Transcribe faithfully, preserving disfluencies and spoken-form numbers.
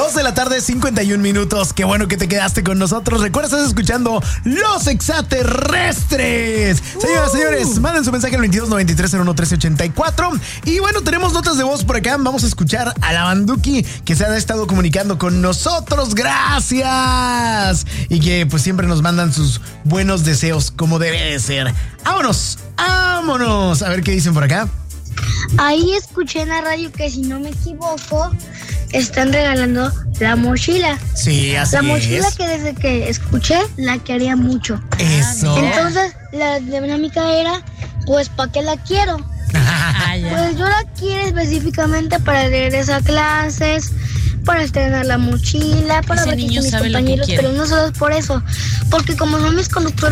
dos de la tarde, cincuenta y un minutos. Qué bueno que te quedaste con nosotros. Recuerda, estás escuchando Los Extraterrestres. Uh. Señoras, señores, manden su mensaje al veintidós noventa y tres cero uno trece ochenta y cuatro. Y bueno, tenemos notas de voz por acá. Vamos a escuchar a la Banduki, que se ha estado comunicando con nosotros. Gracias. Y que pues siempre nos mandan sus buenos deseos, como debe de ser. Vámonos, vámonos. A ver qué dicen por acá. Ahí escuché en la radio que, si no me equivoco, están regalando la mochila. Sí, así La mochila es. que desde que escuché la quería mucho. Eso. Entonces la dinámica era, pues, ¿para qué la quiero? Pues yo la quiero específicamente para regresar a clases, para estrenar la mochila, para Ese ver que niño mis sabe lo que compañeros, quiere. pero no solo es por eso, porque como son mis conductores